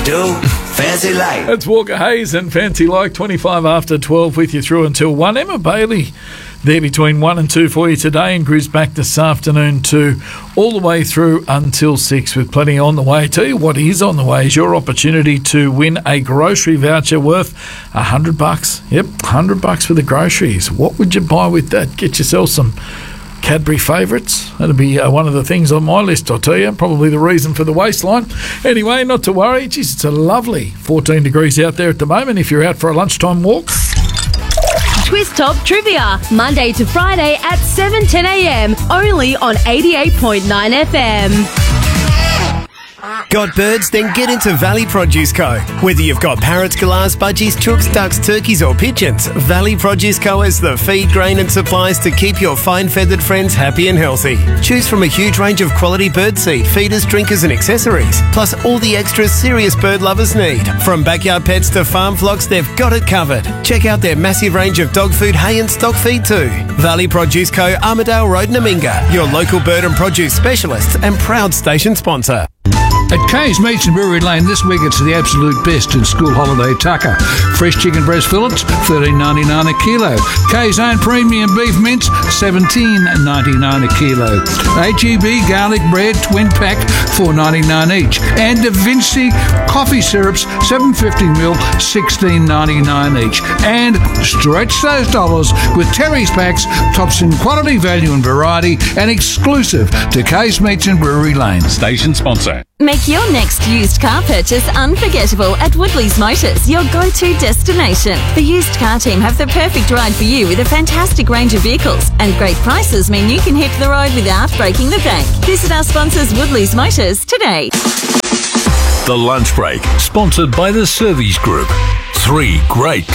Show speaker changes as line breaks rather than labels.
do. Fancy like.
That's Walker Hayes and Fancy Like, 25 after 12 with you through until 1. Emma Bailey there between 1 and 2 for you today, and Grizz back this afternoon too, all the way through until 6 with plenty on the way. Tell you what is on the way is your opportunity to win a grocery voucher worth $100. Yep, $100 for the groceries. What would you buy with that? Get yourself some Cadbury favourites. That'll be one of the things on my list, I'll tell you. Probably the reason for the waistline. Anyway, not to worry. Geez, it's a lovely 14 degrees out there at the moment if you're out for a lunchtime walk.
Twist Top Trivia, Monday to Friday at 7:10 a.m. only on 88.9 FM.
Got birds? Then get into Valley Produce Co. Whether you've got parrots, galahs, budgies, chooks, ducks, turkeys or pigeons, Valley Produce Co. has the feed, grain and supplies to keep your fine-feathered friends happy and healthy. Choose from a huge range of quality bird seed, feeders, drinkers and accessories, plus all the extras serious bird lovers need. From backyard pets to farm flocks, they've got it covered. Check out their massive range of dog food, hay and stock feed too. Valley Produce Co. Armidale Road, Naminga, your local bird and produce specialists and proud station sponsor.
At Kay's Meats and Brewery Lane this week, it's the absolute best in school holiday tucker. Fresh chicken breast fillets, $13.99 a kilo. Kay's own premium beef mince, $17.99 a kilo. HEB garlic bread, twin pack, $4.99 each. And Da Vinci coffee syrups, 750ml, $16.99 each. And stretch those dollars with Terry's packs, tops in quality, value and variety, and exclusive to Kay's Meats and Brewery Lane.
Station sponsor.
Make your next used car purchase unforgettable at Woodley's Motors, your go-to destination. The used car team have the perfect ride for you with a fantastic range of vehicles, and great prices mean you can hit the road without breaking the bank. Visit our sponsors Woodley's Motors today.
The Lunch Break, sponsored by the Service Group. 3 great